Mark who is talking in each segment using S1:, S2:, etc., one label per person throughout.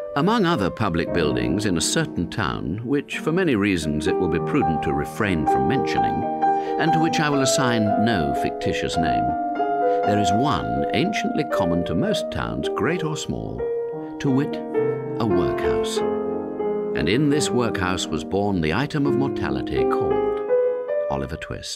S1: Among other public buildings in a certain town, which for many reasons it will be prudent to refrain from mentioning, and to which I will assign no fictitious name, there is one anciently common to most towns, great or small, to wit, a workhouse. And in this workhouse was born the item of mortality called Oliver Twist.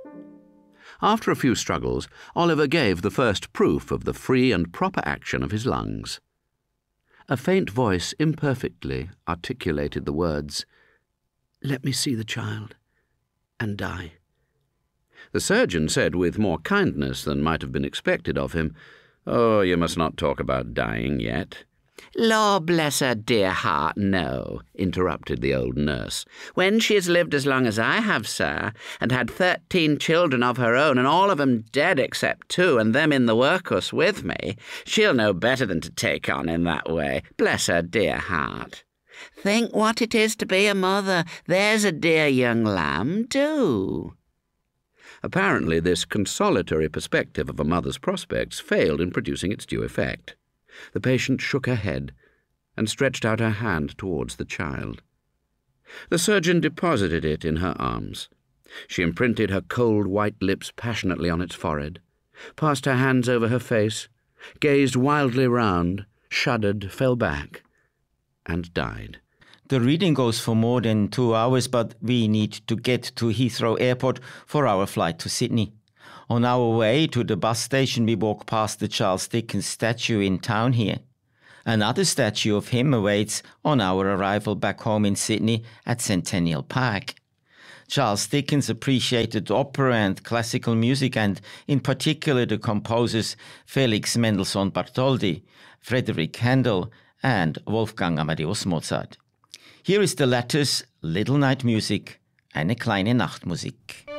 S1: After a few struggles, Oliver gave the first proof of the free and proper action of his lungs. A faint voice imperfectly articulated the words, "Let me see the child and die." The surgeon said with more kindness than might have been expected of him, "Oh, you must not talk about dying yet."
S2: "Law bless her dear heart, no," interrupted the old nurse. "When she has lived as long as I have, sir, and had 13 children of her own, and all of 'em dead except 2, and them in the workhouse with me, she'll know better than to take on in that way. Bless her dear heart. Think what it is to be a mother. There's a dear young lamb, do."
S1: Apparently this consolatory perspective of a mother's prospects failed in producing its due effect. The patient shook her head and stretched out her hand towards the child. The surgeon deposited it in her arms. She imprinted her cold white lips passionately on its forehead, passed her hands over her face, gazed wildly round, shuddered, fell back, and died.
S3: The reading goes for more than 2 hours, but we need to get to Heathrow Airport for our flight to Sydney. On our way to the bus station, we walk past the Charles Dickens statue in town here. Another statue of him awaits on our arrival back home in Sydney at Centennial Park. Charles Dickens appreciated opera and classical music, and in particular the composers Felix Mendelssohn Bartholdy, Frederick Handel, and Wolfgang Amadeus Mozart. Here is the latter's Little Night Music, eine kleine Nachtmusik.